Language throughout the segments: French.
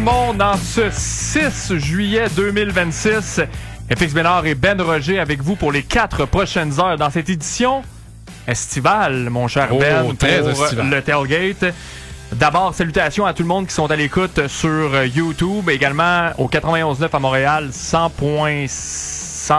monde en ce 6 juillet 2026. FX Bénard et Ben Roger avec vous pour les 4 prochaines heures dans cette édition estivale, mon cher Ben, pour estival. le Tailgate. D'abord, salutations à tout le monde qui sont à l'écoute sur YouTube, également au 91.9 à Montréal, 100.6,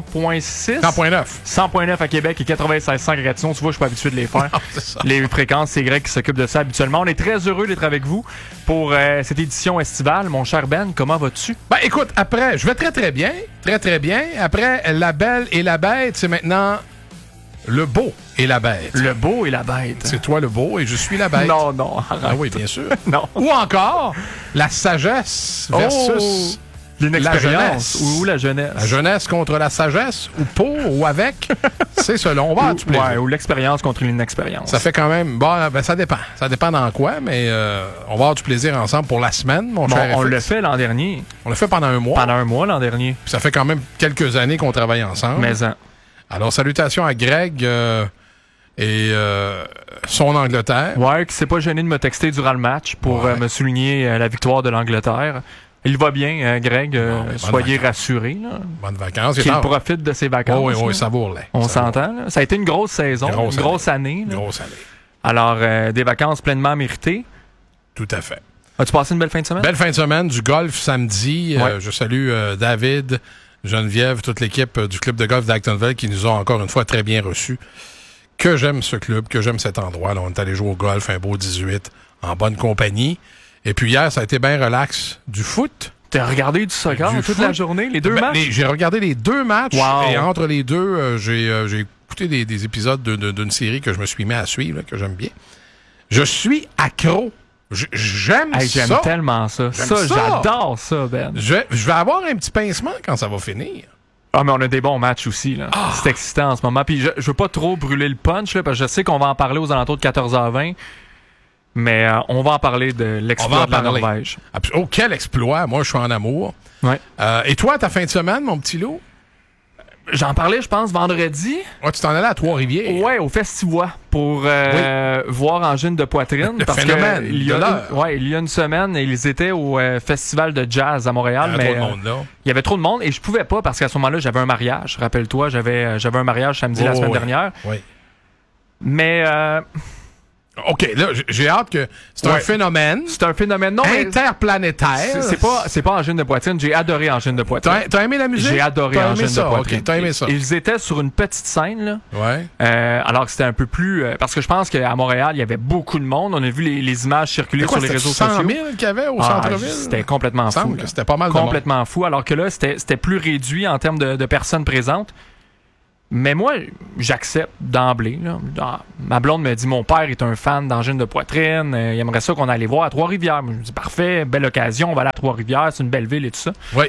100.9 à Québec et 96.5 à Gatineau. Tu vois, je suis pas habitué de les faire. Les fréquences, c'est Greg qui s'occupe de ça habituellement. On est très heureux d'être avec vous pour cette édition estivale. Mon cher Ben, comment vas-tu? Ben écoute, après, je vais très très bien. Très très bien. Après, la belle et la bête, c'est maintenant le beau et la bête. Le beau et la bête. C'est toi le beau et je suis la bête. Non, non, arrête. Ah oui, bien sûr. Non. Ou encore, la sagesse versus l'inexpérience la jeunesse. ou la jeunesse. La jeunesse contre la sagesse, ou pour, ou avec. C'est selon. On va avoir du plaisir. Ouais, ou l'expérience contre l'inexpérience. Ça fait quand même... Bon, ben ça dépend. Ça dépend dans quoi, mais on va avoir du plaisir ensemble pour la semaine, mon cher On FX. l'a fait l'an dernier. On l'a fait pendant un mois. Pendant un mois l'an dernier. Puis ça fait quand même quelques années qu'on travaille ensemble. Mais Alors, salutations à Greg et son Angleterre. ouais, qui s'est pas gêné de me texter durant le match pour me souligner la victoire de l'Angleterre. Il va bien, Greg. Soyez rassurés. Là. Bonnes vacances. Qu'il profite de ses vacances. Oh, oui, là. oui, savoure-les. On s'entend. Là. Ça a été une grosse saison, une grosse année. Là. Grosse année. Alors, des vacances pleinement méritées. Tout à fait. As-tu passé une belle fin de semaine? Belle fin de semaine, du golf samedi. Ouais. Je salue David, Geneviève, toute l'équipe du club de golf d'Actonville qui nous ont encore une fois très bien reçus. Que j'aime ce club, que j'aime cet endroit. Là, on est allé jouer au golf, un beau 18, en bonne compagnie. Et puis hier, ça a été bien relax. Du foot. T'as regardé du soccer toute la journée, les deux matchs? J'ai regardé les deux matchs. Wow. Et entre les deux, j'ai écouté des épisodes d'une série que je me suis mis à suivre, là, que j'aime bien. Je suis accro. J'aime ça. J'aime tellement ça. J'adore ça, Ben. Je vais avoir un petit pincement quand ça va finir. Ah, mais on a des bons matchs aussi, là. Ah. C'est excitant en ce moment. Puis je veux pas trop brûler le punch, là, parce que je sais qu'on va en parler aux alentours de 14h20. Mais on va en parler de l'exploit de la Norvège. Oh, quel exploit! Moi, je suis en amour. Ouais. Et toi, ta fin de semaine, mon petit loup? J'en parlais, je pense, vendredi. Ouais, tu t'en allais à Trois-Rivières. Ouais, au Festivois pour voir Angine de poitrine. Le parce phénomène que il y a une semaine, ils étaient au Festival de jazz à Montréal. Il y avait trop de monde, là. Il y avait trop de monde et je pouvais pas parce qu'à ce moment-là, j'avais un mariage. Rappelle-toi, j'avais un mariage samedi la semaine dernière. Oui. Mais... OK, là, j'ai hâte que... C'est un phénomène. C'est un phénomène non interplanétaire. C'est pas Angine de poitrine. J'ai adoré Angine de poitrine. T'as aimé la musique? J'ai adoré Angine de poitrine. OK, t'as aimé ça. Ils étaient sur une petite scène, là. Ouais. Alors que c'était un peu plus... parce que je pense qu'à Montréal, il y avait beaucoup de monde. On a vu les images circuler sur les réseaux sociaux. 100 000 qu'il y avait au centre-ville? C'était complètement fou. C'était pas mal complètement fou. Alors que là, c'était plus réduit en termes de personnes présentes. Mais moi, j'accepte d'emblée. Là. Ma blonde me dit mon père est un fan d'Angine de poitrine. Il aimerait ça qu'on allait voir à Trois-Rivières. Je me dis parfait, belle occasion, on va aller à Trois-Rivières, c'est une belle ville et tout ça. Oui.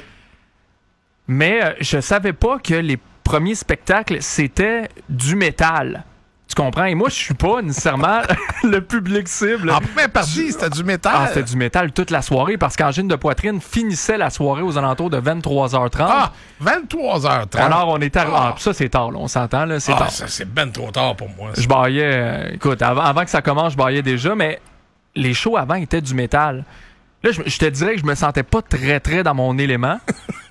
Mais je savais pas que les premiers spectacles, c'était du métal. Tu comprends? Et moi, je suis pas nécessairement le public cible. En première partie, c'était du métal. Ah, c'était du métal toute la soirée parce qu'Angine de poitrine finissait la soirée aux alentours de 23h30. Ah, 23h30. Alors, on était arrivé. Ah, ça, c'est tard, là, on s'entend, là. C'est tard. Ça, c'est ben trop tard pour moi. Je baillais. Écoute, avant que ça commence, je baillais déjà, mais les shows avant étaient du métal. Là, je te dirais que je me sentais pas très, très dans mon élément.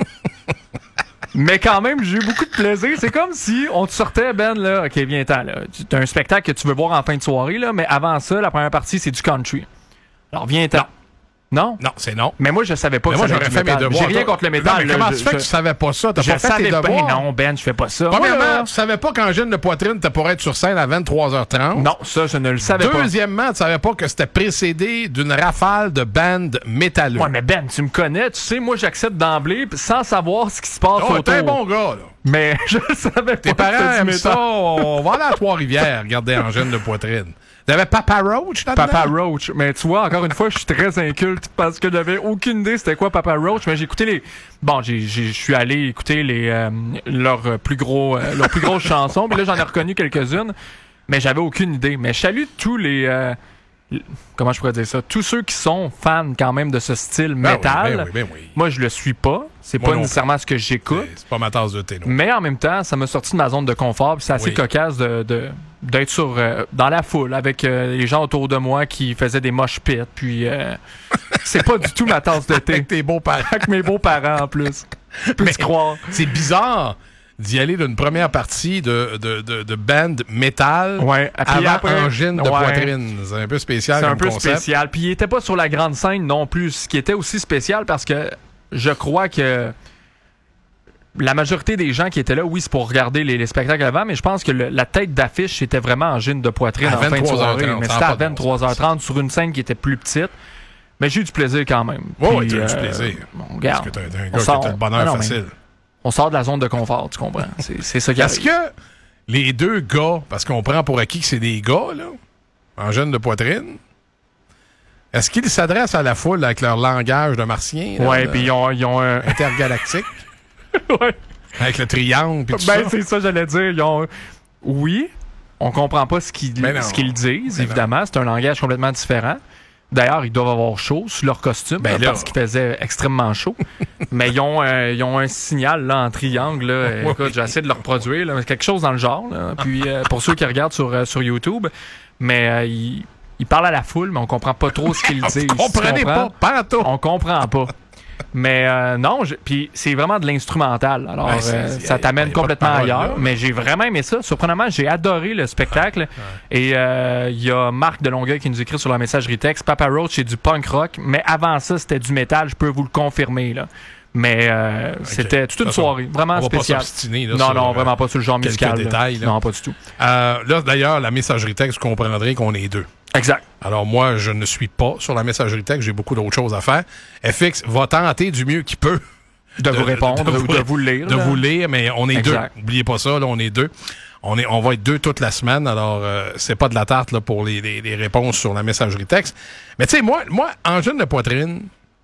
Mais quand même, j'ai eu beaucoup de plaisir. C'est comme si on te sortait, Ben, là, OK, viens-t'en, là. Tu as un spectacle que tu veux voir en fin de soirée, là, mais avant ça, la première partie, c'est du country. Alors, viens-t'en. Non? Non, c'est non. Mais moi, je savais pas que moi, ça j'aurais fait mes devoirs. J'ai rien contre le métal. Non, mais comment tu fais que tu savais pas ça? T'as pas fait tes devoirs? Non, Ben, je fais pas ça. Premièrement, tu savais pas qu'Angine de poitrine, t'as pour être sur scène à 23h30. Non, ça, je ne le savais pas. Deuxièmement, tu savais pas que c'était précédé d'une rafale de bandes métalleux. Ouais, mais Ben, tu me connais, tu sais, moi, j'accepte d'emblée sans savoir ce qui se passe autour. T'es un bon gars, là. Mais je savais pas. Tes parents aiment ça. On va aller à Trois-Rivières regarder Angine de poitrine. T'avais Papa Roach là-dedans? Papa Roach. Mais tu vois, encore une fois, je suis très inculte parce que j'avais aucune idée c'était quoi Papa Roach. Mais j'ai écouté les... Bon, je suis allé écouter leurs plus grosses chansons. Puis là, j'en ai reconnu quelques-unes. Mais j'avais aucune idée. Mais je salue tous les comment je pourrais dire ça? Tous ceux qui sont fans quand même de ce style métal, oui. moi, je le suis pas. C'est pas nécessairement ce que j'écoute. C'est pas ma tasse de thé, non. Mais en même temps, ça m'a sorti de ma zone de confort. Puis c'est assez cocasse d'être dans la foule avec les gens autour de moi qui faisaient des mosh pits. Puis c'est pas du tout ma tasse de thé. Avec tes beaux-parents. Avec mes beaux-parents en plus. Peux-tu croire? C'est bizarre d'y aller d'une première partie de band métal avant Angine de poitrine. C'est un peu spécial. C'est un peu spécial. Puis il était pas sur la grande scène non plus. Ce qui était aussi spécial parce que je crois que la majorité des gens qui étaient là, oui, c'est pour regarder les spectacles avant, mais je pense que la tête d'affiche, c'était vraiment Angine de poitrine en fin de soirée. Mais c'était à 23h30 sur une scène qui était plus petite. Mais j'ai eu du plaisir quand même. Oui, tu as eu du plaisir. Bon, regarde, parce que t'es un gars qui a le bonheur facile. On sort de la zone de confort, tu comprends? C'est ça qui arrive. Est-ce que les deux gars, parce qu'on prend pour acquis que c'est des gars, là, Angine de poitrine, est-ce qu'ils s'adressent à la foule avec leur langage de martien? Oui, puis ils ont un... intergalactique. Ouais. Avec le triangle puis tout ça. C'est ça, j'allais dire. Oui, on comprend pas ce qu'ils disent, évidemment. C'est un langage complètement différent. D'ailleurs, ils doivent avoir chaud sur leur costume parce qu'il faisait extrêmement chaud. Mais ils ont un signal là, en triangle. Là. Écoute, j'ai essayé de le reproduire. Là, quelque chose dans le genre. Là. Puis pour ceux qui regardent sur YouTube, mais ils parlent à la foule, mais on comprend pas trop ce qu'ils disent. Comprenez pas, on comprend pas. Mais non, puis c'est vraiment de l'instrumental. Alors, ça t'amène complètement ailleurs. Là. Mais j'ai vraiment aimé ça. Surprenamment, j'ai adoré le spectacle. Et il y a Marc de Longueuil qui nous écrit sur la messagerie texte. Papa Roach, c'est du punk rock. Mais avant ça, c'était du métal. Je peux vous le confirmer. Là. Mais c'était toute une soirée. Vraiment spéciale. Non, vraiment pas sur le genre musical. Détails, là. Non, pas du tout. Là, d'ailleurs, la messagerie texte, vous comprendrez qu'on est deux. Exact. Alors moi, je ne suis pas sur la messagerie texte, j'ai beaucoup d'autres choses à faire. FX va tenter du mieux qu'il peut de vous répondre ou de vous lire. De vous lire, mais on est deux. N'oubliez pas ça, là, on est deux. On va être deux toute la semaine, alors c'est pas de la tarte là, pour les réponses sur la messagerie texte. Mais tu sais, moi, Angine de poitrine,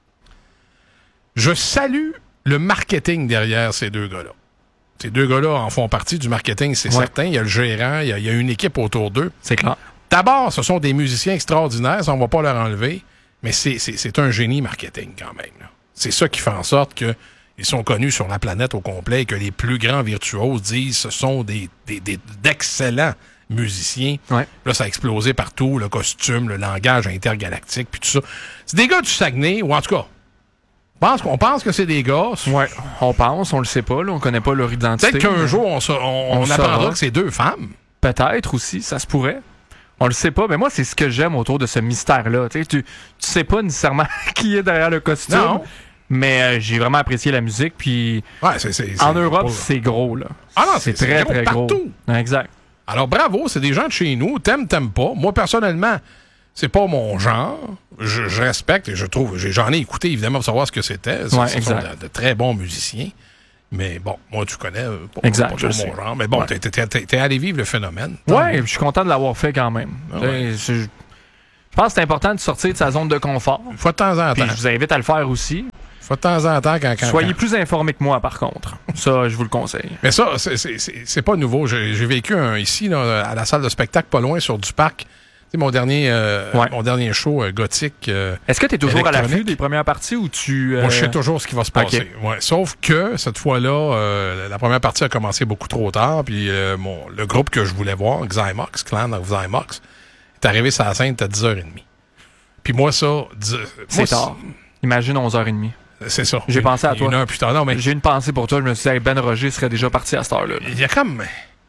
je salue le marketing derrière ces deux gars-là. Ces deux gars-là en font partie du marketing, c'est certain. Il y a le gérant, il y a une équipe autour d'eux. C'est clair. D'abord, ce sont des musiciens extraordinaires, ça, on va pas leur enlever, mais c'est un génie marketing quand même. Là. C'est ça qui fait en sorte qu'ils sont connus sur la planète au complet et que les plus grands virtuoses disent ce sont d'excellents musiciens. Ouais. Là, ça a explosé partout, le costume, le langage intergalactique, puis tout ça. C'est des gars du Saguenay, ou en tout cas, on pense que c'est des gars. Ouais, on le sait pas, là, on connaît pas leur identité. Peut-être qu'un jour, on apprendra que c'est deux femmes. Peut-être aussi, ça se pourrait. On le sait pas, mais moi, c'est ce que j'aime autour de ce mystère-là. Tu sais pas nécessairement qui est derrière le costume, mais j'ai vraiment apprécié la musique. Puis en Europe, c'est gros. Là. Ah non, c'est très, gros, très partout. Gros. Exact. Alors bravo, c'est des gens de chez nous. T'aimes pas. Moi, personnellement, c'est pas mon genre. Je respecte et je trouve... J'en ai écouté, évidemment, pour savoir ce que c'était. Ce sont de très bons musiciens. Mais bon, moi, tu connais pas mon genre. Mais bon, t'es allé vivre le phénomène. Oui, je suis content de l'avoir fait quand même. Je pense que c'est important de sortir de sa zone de confort. Faut de temps en temps. Puis je vous invite à le faire aussi. Faut de temps en temps quand soyez plus informés que moi, par contre. Ça, je vous le conseille. Mais ça, c'est pas nouveau. J'ai vécu ici, là, à la salle de spectacle, pas loin, sur du parc. C'est mon dernier show gothique. Est-ce que tu es toujours à l'affût des premières parties ou tu... Moi, je sais toujours ce qui va se passer. Okay. Ouais. Sauf que, cette fois-là, la première partie a commencé beaucoup trop tard. Puis le groupe que je voulais voir, Xymox, Clan of Xymox, est arrivé sur la scène à 10h30. Puis moi, ça... C'est tard. Imagine 11h30. C'est ça. J'ai pensé à toi. Une heure plus tard. Non, mais... J'ai une pensée pour toi. Je me suis dit, Ben Roger serait déjà parti à cette heure-là. Il y a comme...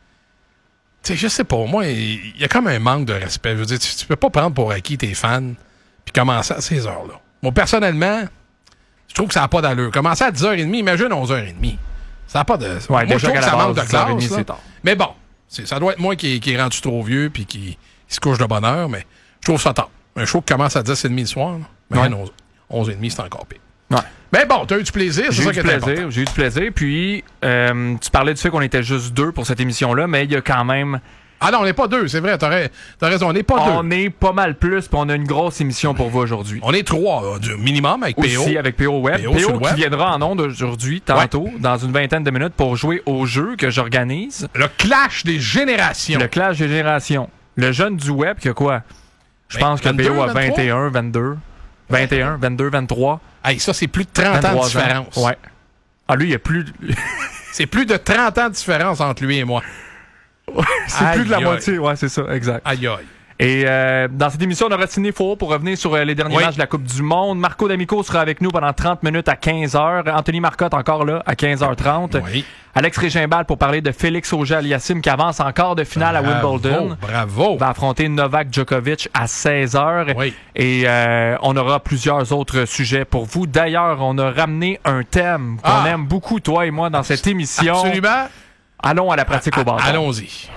Tu sais, je sais pas, moi, il y a comme un manque de respect. Je veux dire, tu peux pas prendre pour acquis tes fans puis commencer à ces heures-là. Moi, personnellement, je trouve que ça n'a pas d'allure. Commencer à 10h30, imagine 11h30. Ça n'a pas de... Ouais, moi, je trouve que ça manque de classe. C'est tard. Mais bon, ça doit être moi qui est rendu trop vieux puis qui se couche de bonne heure, mais je trouve ça tard. Un show qui commence à 10h30 le soir, là, 11h30, c'est encore pire. Ouais. Mais bon, t'as eu du plaisir, c'est ça qui est important. J'ai eu du plaisir, puis tu parlais du fait qu'on était juste deux pour cette émission-là, mais il y a quand même... Ah non, on n'est pas deux, c'est vrai, t'as raison, on n'est pas deux. On est pas mal plus, puis on a une grosse émission pour vous aujourd'hui. On est trois, du minimum, avec PO. Aussi, avec PO Web. PO qui viendra en ondes aujourd'hui, tantôt, dans une vingtaine de minutes, pour jouer au jeu que j'organise. Le Clash des générations. Le Clash des générations. Le jeune du Web qui a quoi? Je pense que 22, BO a 23? 21, 22. 21, 22, 23. Hey, ça, c'est plus de 30 ans de différence. Ouais. Ah, lui, il y a plus... C'est plus de 30 ans de différence entre lui et moi. c'est plus de la moitié. Ouais, c'est ça, exact. Aïe, aïe. Et dans cette émission, on aura Sidney Faux pour revenir sur les derniers matchs de la Coupe du Monde. Marco D'Amico sera avec nous pendant 30 minutes à 15h. Anthony Marcotte encore là à 15h30. Oui. Alex Régimbal pour parler de Félix Auger-Aliassime qui avance en quart de finale à Wimbledon. Bravo. Va affronter Novak Djokovic à 16h. Oui. Et on aura plusieurs autres sujets pour vous. D'ailleurs, on a ramené un thème qu'on aime beaucoup, toi et moi, dans cette émission. Absolument. Allons à la pratique au bâton. Allons-y.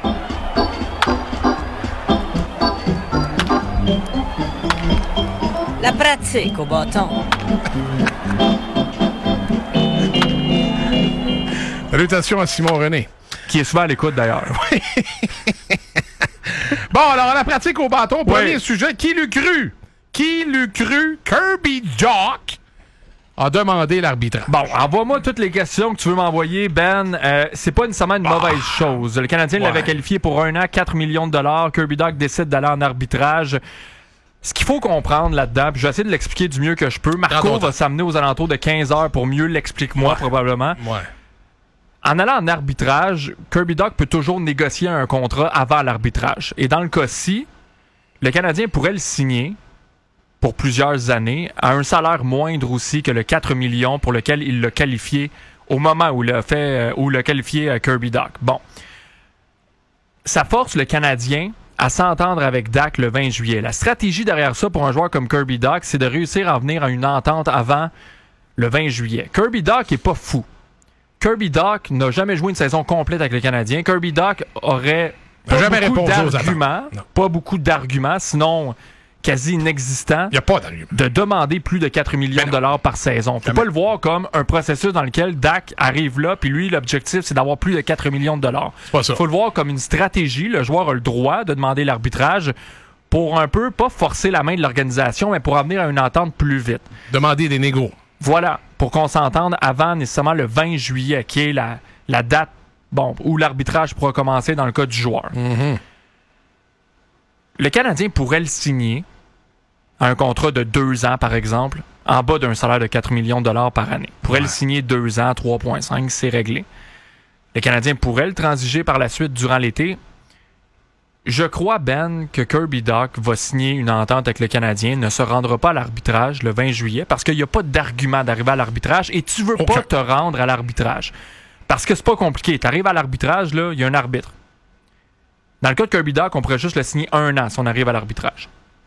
La pratique au bâton. Salutations à Simon René. Qui est souvent à l'écoute d'ailleurs. Oui. Bon, alors, la pratique au bâton, premier sujet. Qui l'eût cru? Qui l'eût cru? Kirby Dach a demandé l'arbitrage. Bon, envoie-moi toutes les questions que tu veux m'envoyer, Ben. C'est pas nécessairement une mauvaise chose. Le Canadien l'avait qualifié pour 1 an, 4 millions de dollars. Kirby Dach décide d'aller en arbitrage. Ce qu'il faut comprendre là-dedans, puis je vais essayer de l'expliquer du mieux que je peux. Marco va s'amener aux alentours de 15 heures pour mieux l'expliquer moi, probablement. Ouais. En allant en arbitrage, Kirby Dach peut toujours négocier un contrat avant l'arbitrage. Et dans le cas-ci, le Canadien pourrait le signer pour plusieurs années à un salaire moindre aussi que le 4 millions pour lequel il l'a qualifié au moment où il l'a qualifié Kirby Dach. Bon. Ça force le Canadien à s'entendre avec Dach le 20 juillet. La stratégie derrière ça pour un joueur comme Kirby Dach, c'est de réussir à venir à une entente avant le 20 juillet. Kirby Dach est pas fou. Kirby Dach n'a jamais joué une saison complète avec le Canadien. Kirby Dach aurait pas beaucoup d'arguments, sinon quasi inexistant. Il n'y a pas d'argument. De demander plus de 4 millions de dollars par saison. Faut pas le voir comme un processus dans lequel Dach arrive là, puis lui, l'objectif, c'est d'avoir plus de 4 millions de dollars. C'est pas ça. Faut le voir comme une stratégie. Le joueur a le droit de demander l'arbitrage pour un peu, pas forcer la main de l'organisation, mais pour en venir à une entente plus vite. Demander des négos. Voilà, pour qu'on s'entende avant nécessairement le 20 juillet, qui est la date où l'arbitrage pourra commencer dans le cas du joueur. Mm-hmm. Le Canadien pourrait le signer à un contrat de 2 ans, par exemple, en bas d'un salaire de 4 millions de dollars par année. Pourrait le signer 2 ans, 3,5, c'est réglé. Le Canadien pourrait le transiger par la suite durant l'été. Je crois, Ben, que Kirby Dach va signer une entente avec le Canadien, ne se rendra pas à l'arbitrage le 20 juillet parce qu'il n'y a pas d'argument d'arriver à l'arbitrage et tu veux pas te rendre à l'arbitrage. Parce que c'est pas compliqué. Tu arrives à l'arbitrage, là, il y a un arbitre. Dans le cas de Kirby Dach, on pourrait juste le signer 1 an si on arrive à l'arbitrage.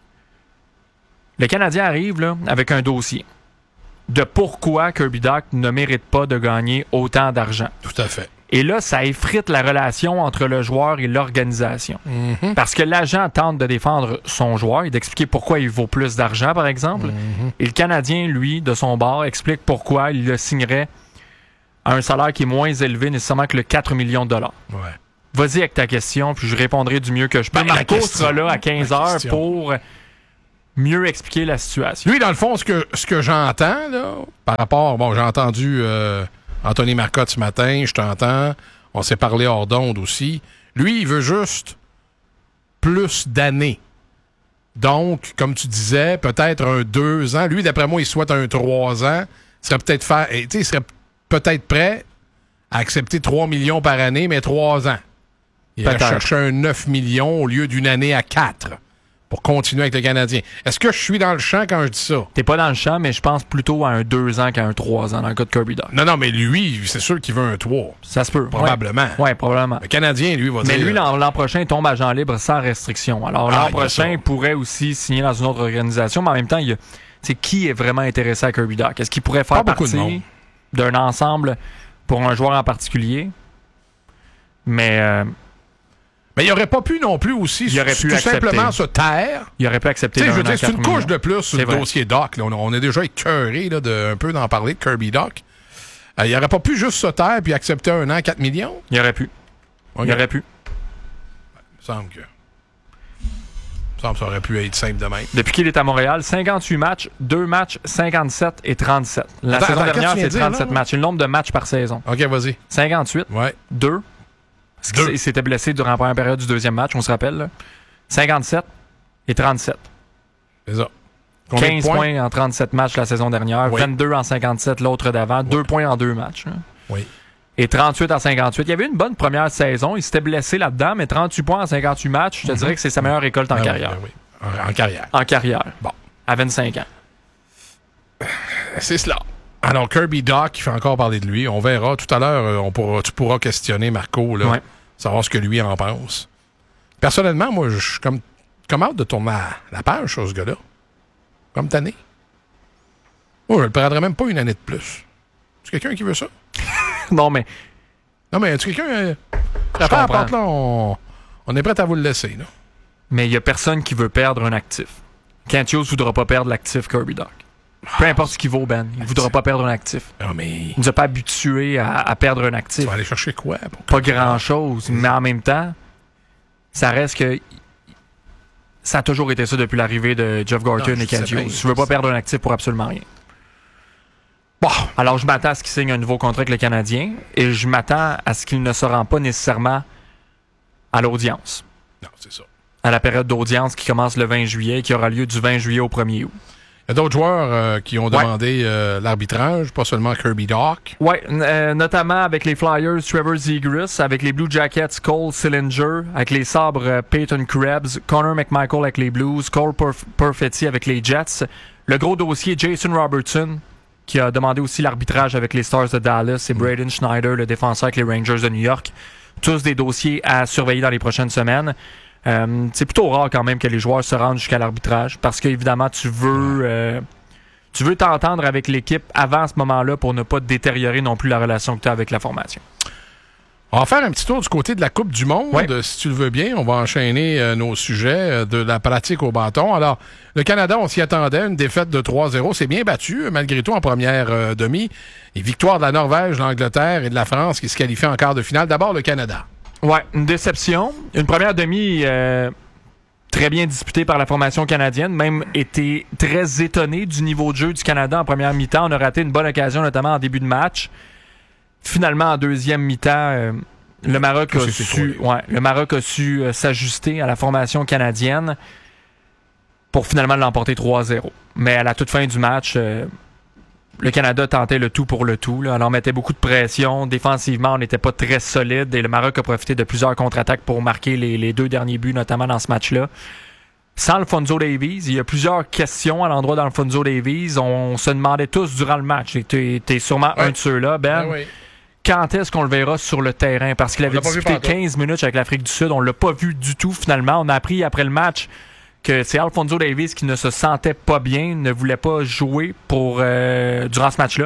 Le Canadien arrive là, avec un dossier de pourquoi Kirby Dach ne mérite pas de gagner autant d'argent. Tout à fait. Et là, ça effrite la relation entre le joueur et l'organisation. Mm-hmm. Parce que l'agent tente de défendre son joueur et d'expliquer pourquoi il vaut plus d'argent, par exemple. Mm-hmm. Et le Canadien, lui, de son bord, explique pourquoi il le signerait à un salaire qui est moins élevé nécessairement que le 4 millions de dollars. Ouais. Vas-y avec ta question, puis je répondrai du mieux que je peux. Marco sera là à 15h pour mieux expliquer la situation. Lui, dans le fond, ce que j'entends, là, par rapport... Bon, j'ai entendu Anthony Marcotte ce matin, je t'entends. On s'est parlé hors d'onde aussi. Lui, il veut juste plus d'années. Donc, comme tu disais, peut-être un 2 ans. Lui, d'après moi, il souhaite un 3 ans. Il serait peut-être prêt à accepter 3 millions par année, mais 3 ans. Il va chercher un 9 millions au lieu d'une année à 4 pour continuer avec le Canadien. Est-ce que je suis dans le champ quand je dis ça? T'es pas dans le champ, mais je pense plutôt à un 2 ans qu'à un 3 ans dans le cas de Kirby Dach. Non, mais lui, c'est sûr qu'il veut un 3. Ça se peut. Probablement. Oui, probablement. Le Canadien, lui, va dire... Mais lui, l'an prochain, il tombe agent libre sans restriction. Alors, l'an prochain, il pourrait aussi signer dans une autre organisation, mais en même temps, qui est vraiment intéressé à Kirby Dach? Est-ce qu'il pourrait faire partie d'un ensemble pour un joueur en particulier? Mais il n'aurait pas pu non plus aussi tout simplement se taire. Il aurait pu accepter. C'est une couche de plus sur le dossier Dach. On est déjà écœuré un peu d'en parler de Kirby Dach. Il n'aurait pas pu juste se taire puis accepter 1 an, 4 millions? Il aurait pu. Okay. Il aurait pu. Il me semble que ça aurait pu être simple de même. Depuis qu'il est à Montréal, 58 matchs, 2 matchs, 57 et 37. La saison dernière, c'est 37 matchs. Le nombre de matchs par saison. OK, vas-y. 58, 2. Il s'était blessé durant la première période du deuxième match, on se rappelle. Là. 57 et 37. C'est ça. Combien 15 de points en 37 matchs la saison dernière, Oui. 22 en 57 l'autre d'avant, 2 points en 2 matchs. Hein. Oui. Et 38 en 58. Il y avait une bonne première saison. Il s'était blessé là-dedans, mais 38 points en 58 matchs, je te dirais que c'est sa meilleure récolte en carrière. Oui. En carrière. En carrière. Bon. À 25 ans. C'est cela. Alors, Kirby Doc, il fait encore parler de lui. On verra tout à l'heure. Tu pourras questionner Marco, là, savoir ce que lui en pense. Personnellement, moi, je suis comme hâte de tourner la page sur ce gars-là. Comme tanné. Moi, je ne le prendrais même pas une année de plus. Est-ce quelqu'un qui veut ça? Non, mais est-ce quelqu'un... La porte, là, on est prêt à vous le laisser, là. Mais il n'y a personne qui veut perdre un actif. Kent Hughes ne voudra pas perdre l'actif Kirby Doc. Peu importe ce qu'il vaut, Ben. Il ne voudra pas perdre un actif. Non, mais... Il ne nous a pas habitués à perdre un actif. Tu vas aller chercher quoi? Pas grand-chose. Mais en même temps, ça reste que... Ça a toujours été ça depuis l'arrivée de Jeff Gorton et Kent Hughes. Tu ne veux pas perdre un actif pour absolument rien. Bon, alors je m'attends à ce qu'il signe un nouveau contrat avec le Canadien et je m'attends à ce qu'il ne se rend pas nécessairement à l'audience. Non, c'est ça. À la période d'audience qui commence le 20 juillet et qui aura lieu du 20 juillet au 1er août. Il y a d'autres joueurs qui ont demandé l'arbitrage, pas seulement Kirby Doc. Oui, notamment avec les Flyers, Trevor Zegras, avec les Blue Jackets, Cole Sillinger, avec les Sabres, Peyton Krebs, Connor McMichael avec les Blues, Cole Perfetti avec les Jets. Le gros dossier, Jason Robertson, qui a demandé aussi l'arbitrage avec les Stars de Dallas, et Braden Schneider, le défenseur avec les Rangers de New York. Tous des dossiers à surveiller dans les prochaines semaines. C'est plutôt rare quand même que les joueurs se rendent jusqu'à l'arbitrage parce qu'évidemment, tu veux t'entendre avec l'équipe avant ce moment-là pour ne pas détériorer non plus la relation que tu as avec la formation. On va faire un petit tour du côté de la Coupe du Monde, si tu le veux bien. On va enchaîner nos sujets de la pratique au bâton. Alors, le Canada, on s'y attendait, une défaite de 3-0. C'est bien battu, malgré tout, en première demi. Et victoire de la Norvège, de l'Angleterre et de la France qui se qualifient en quart de finale. D'abord, le Canada. Ouais, une déception. Une première demi très bien disputée par la formation canadienne. Même été très étonné du niveau de jeu du Canada en première mi-temps. On a raté une bonne occasion, notamment en début de match. Finalement, en deuxième mi-temps, le Maroc a su s'ajuster à la formation canadienne pour finalement l'emporter 3-0. Mais à la toute fin du match, le Canada tentait le tout pour le tout. Là. On leur mettait beaucoup de pression. Défensivement, on n'était pas très solide et le Maroc a profité de plusieurs contre-attaques pour marquer les 2 derniers buts, notamment dans ce match-là. Sans Alphonso Davies, il y a plusieurs questions à l'endroit d'Alphonso Davies. On se demandait tous durant le match, et t'es sûrement un de ceux-là, Ben. Quand est-ce qu'on le verra sur le terrain? Parce qu'il avait disputé 15 minutes avec l'Afrique du Sud. On ne l'a pas vu du tout, finalement. On a appris après le match que c'est Alphonso Davies qui ne se sentait pas bien, ne voulait pas jouer durant ce match-là.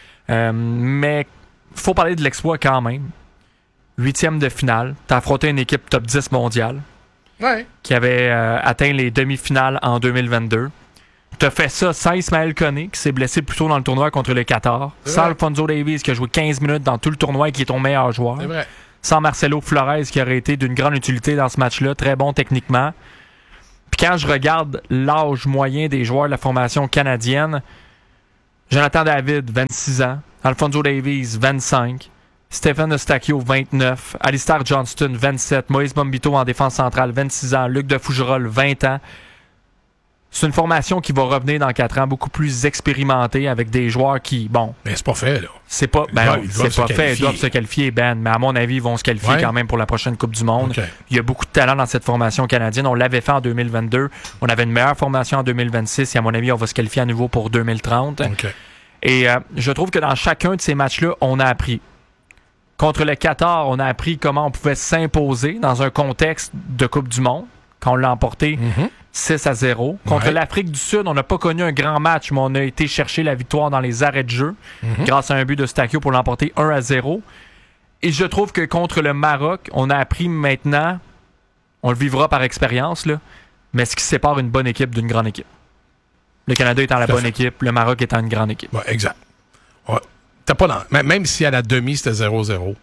Mais il faut parler de l'exploit quand même. 8e de finale. Tu as affronté une équipe top 10 mondiale qui avait atteint les demi-finales en 2022. Tu as fait ça sans Ismaël Koné, qui s'est blessé plus tôt dans le tournoi contre le Qatar. Sans Alphonso Davies, qui a joué 15 minutes dans tout le tournoi et qui est ton meilleur joueur. C'est vrai. Sans Marcelo Flores, qui aurait été d'une grande utilité dans ce match-là. Très bon techniquement. Puis quand je regarde l'âge moyen des joueurs de la formation canadienne, Jonathan David, 26 ans. Alphonso Davies, 25. Stephen Eustáquio, 29. Alistair Johnston, 27. Moïse Bombito en défense centrale, 26 ans. Luc de Fougerolles, 20 ans. C'est une formation qui va revenir dans 4 ans, beaucoup plus expérimentée, avec des joueurs qui, Mais c'est pas fait, là. C'est pas, c'est pas fait. Ils doivent se qualifier, Ben. Mais à mon avis, ils vont se qualifier quand même pour la prochaine Coupe du Monde. Okay. Il y a beaucoup de talent dans cette formation canadienne. On l'avait fait en 2022. On avait une meilleure formation en 2026. Et à mon avis, on va se qualifier à nouveau pour 2030. Okay. Et je trouve que dans chacun de ces matchs-là, on a appris. Contre le Qatar, on a appris comment on pouvait s'imposer dans un contexte de Coupe du Monde, quand on l'a emporté 6-0. Contre l'Afrique du Sud, on n'a pas connu un grand match, mais on a été chercher la victoire dans les arrêts de jeu grâce à un but de Eustáquio pour l'emporter 1-0. Et je trouve que contre le Maroc, on a appris maintenant, on le vivra par expérience, là, mais ce qui sépare une bonne équipe d'une grande équipe. Le Canada étant la bonne équipe, le Maroc étant une grande équipe. Ouais, exact. Ouais. T'as pas même si à la demi, c'était 0-0.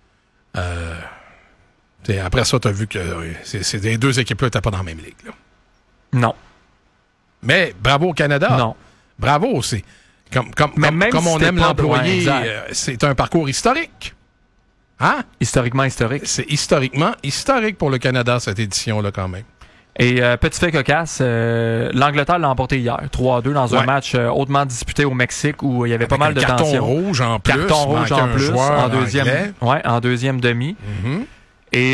Après ça, t'as vu que c'est les deux équipes-là n'étaient pas dans la même ligue. Là. Non. Mais bravo au Canada. Non. Bravo, c'est comme on aime l'employer, c'est un parcours historique. Hein? Historiquement historique. C'est historiquement historique pour le Canada, cette édition-là, quand même. Et petit fait cocasse, l'Angleterre l'a emporté hier, 3-2 dans un match hautement disputé au Mexique où il y avait pas mal de tension. Carton rouge en plus. Carton rouge en plus en deuxième demi. Mm-hmm. Et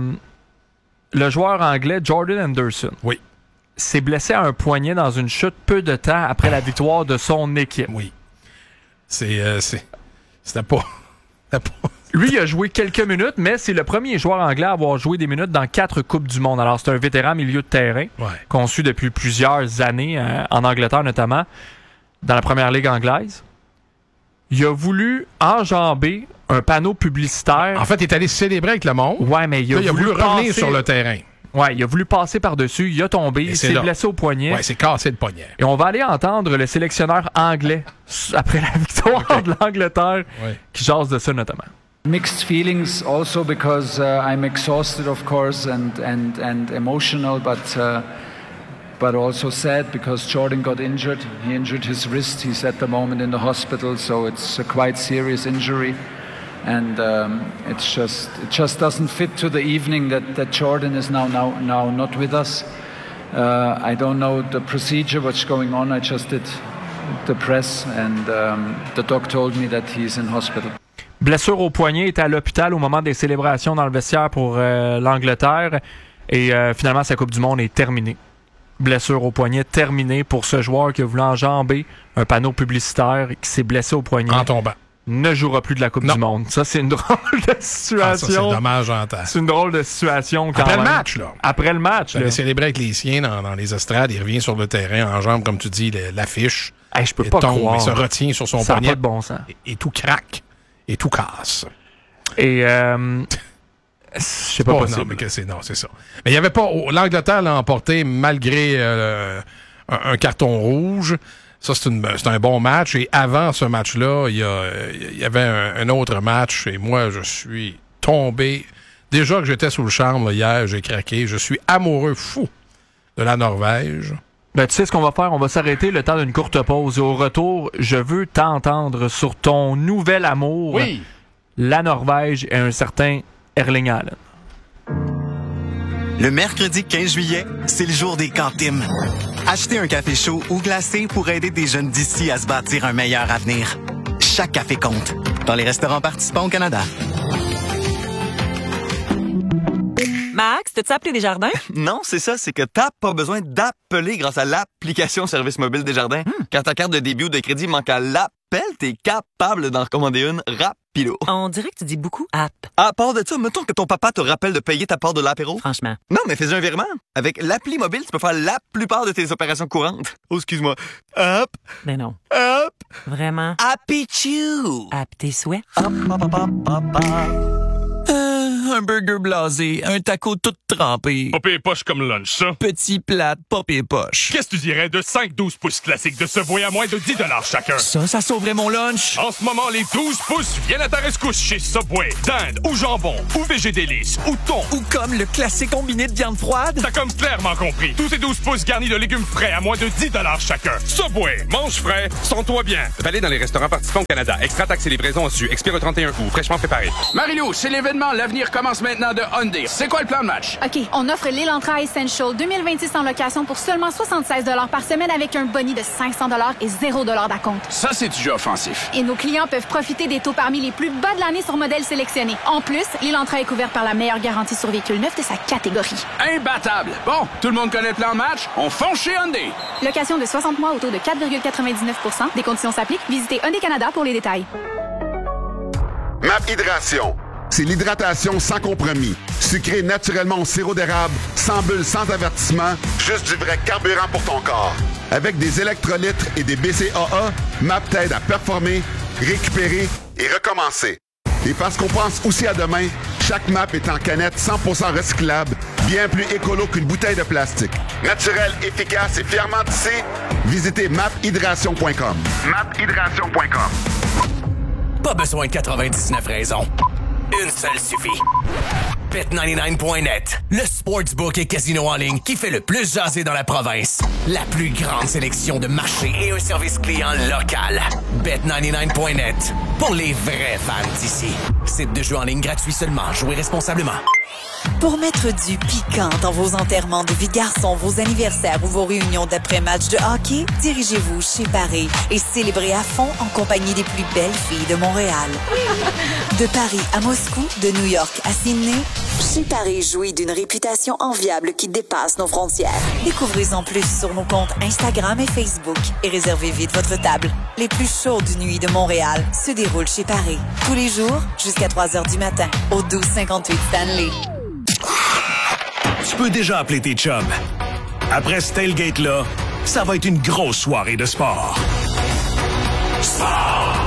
le joueur anglais Jordan Henderson s'est blessé à un poignet dans une chute peu de temps après la victoire de son équipe. Oui. C'était pas... Lui, il a joué quelques minutes, mais c'est le premier joueur anglais à avoir joué des minutes dans 4 Coupes du Monde. Alors, c'est un vétéran milieu de terrain qu'on suit depuis plusieurs années, en Angleterre notamment, dans la première ligue anglaise. Il a voulu enjamber un panneau publicitaire. En fait, il est allé célébrer avec le monde. Ouais, mais il a voulu revenir sur le terrain. Ouais, il a voulu passer par-dessus, il a tombé, il s'est blessé au poignet. Ouais, c'est cassé le poignet. Et on va aller entendre le sélectionneur anglais après la victoire de l'Angleterre qui jase de ça notamment. Mixed feelings also because I'm exhausted, of course, and emotional, but also sad because Jordan got injured. He injured his wrist. He's at the moment in the hospital, so it's a quite serious injury. And it just doesn't fit to the evening that Jordan is now not with us. I don't know the procedure, what's going on. I just did the press, and the doc told me that he's in hospital. Blessure au poignet, était à l'hôpital au moment des célébrations dans le vestiaire pour l'Angleterre. Et finalement, sa Coupe du Monde est terminée. Blessure au poignet terminée pour ce joueur qui a voulu enjamber un panneau publicitaire et qui s'est blessé au poignet. En tombant. Ne jouera plus de la Coupe du Monde. Ça, c'est une drôle de situation. Ça, c'est dommage en temps. C'est une drôle de situation quand Après même. le match, là. Après le match, il a célébré avec les siens dans les estrades. Il revient sur le terrain, enjambe, comme tu dis, l'affiche. Hey, je peux pas croire. Il se retient sur son ça poignet. Ça n'a pas de bon sens. Et tout craque. Et tout casse. Et c'est pas possible. Non, c'est ça. Mais il y avait pas... L'Angleterre l'a emporté malgré un carton rouge. Ça, c'est un bon match. Et avant ce match-là, il y avait un autre match. Et moi, je suis tombé. Déjà que j'étais sous le charme hier, j'ai craqué. Je suis amoureux fou de la Norvège. Ben, tu sais ce qu'on va faire? On va s'arrêter le temps d'une courte pause. Et au retour, je veux t'entendre sur ton nouvel amour, la Norvège et un certain Erling Haaland. Le mercredi 15 juillet, c'est le jour des cantines. Achetez un café chaud ou glacé pour aider des jeunes d'ici à se bâtir un meilleur avenir. Chaque café compte. Dans les restaurants participants au Canada. Max, t'as-tu appelé Desjardins? Non, c'est ça, c'est que t'as pas besoin d'appeler grâce à l'application Service mobile Desjardins. Quand ta carte de débit ou de crédit manque à l'appel, t'es capable d'en recommander une rapido. On dirait que tu dis beaucoup app. À part de ça, mettons que ton papa te rappelle de payer ta part de l'apéro. Franchement. Non, mais fais un virement. Avec l'appli mobile, tu peux faire la plupart de tes opérations courantes. Oh, excuse-moi. Hop. Mais non. Hop. Vraiment. Happy Chew. App tes souhaits. Hop, hop, hop, hop, hop, hop. Un burger blasé, un taco tout trempé. Pas pire poche comme lunch, ça. Petit plate, pas pire poche. Qu'est-ce que tu dirais de 5-12 pouces classiques de Subway à moins de 10 $ chacun? Ça sauverait mon lunch. En ce moment, les 12 pouces viennent à ta rescousse chez Subway. Dinde ou jambon, ou végé délice, ou thon. Ou comme le classique combiné de viande froide. T'as comme clairement compris. Tous ces 12 pouces garnis de légumes frais à moins de 10 $ chacun. Subway, mange frais, sens-toi bien. Valé dans les restaurants participants au Canada. Extra taxes et livraison su. Expire au 31 août. Fraîchement préparé. Marie-Lou, c'est l'événement L'avenir commence maintenant de Hyundai. C'est quoi le plan de match? OK, on offre l'Elantra Essential 2026 en location pour seulement 76 $ par semaine avec un boni de 500 $ et 0 $ d'acompte. Ça, c'est du jeu offensif. Et nos clients peuvent profiter des taux parmi les plus bas de l'année sur modèles sélectionnés. En plus, l'Elantra est couvert par la meilleure garantie sur véhicule neuf de sa catégorie. Imbattable! Bon, tout le monde connaît le plan de match? On fonce chez Hyundai! Location de 60 mois au taux de 4,99 %. Des conditions s'appliquent. Visitez Hyundai Canada pour les détails. MAP Hydration. C'est l'hydratation sans compromis. Sucré naturellement au sirop d'érable, sans bulles, sans avertissement, juste du vrai carburant pour ton corps. Avec des électrolytes et des BCAA, MAP t'aide à performer, récupérer et recommencer. Et parce qu'on pense aussi à demain, chaque MAP est en canette 100% recyclable, bien plus écolo qu'une bouteille de plastique. Naturel, efficace et fièrement tissé, visitez maphydration.com. maphydration.com. Pas besoin de 99 raisons. Une seule suffit. Bet99.net, le sportsbook et casino en ligne qui fait le plus jaser dans la province. La plus grande sélection de marchés et un service client local. Bet99.net, pour les vrais fans d'ici. Site de jeu en ligne gratuit seulement. Jouez responsablement. Pour mettre du piquant dans vos enterrements de vie de garçon, vos anniversaires ou vos réunions d'après-match de hockey, dirigez-vous chez Paris et célébrez à fond en compagnie des plus belles filles de Montréal. De Paris à Moscou, de New York à Sydney, chez Paris jouit d'une réputation enviable qui dépasse nos frontières. Découvrez-en plus sur nos comptes Instagram et Facebook et réservez vite votre table. Les plus chaudes nuits de Montréal se déroulent chez Paris. Tous les jours, jusqu'à 3 heures du matin, au 1258 Stanley. Tu peux déjà appeler tes chums. Après ce tailgate-là, ça va être une grosse soirée de sport. Sport!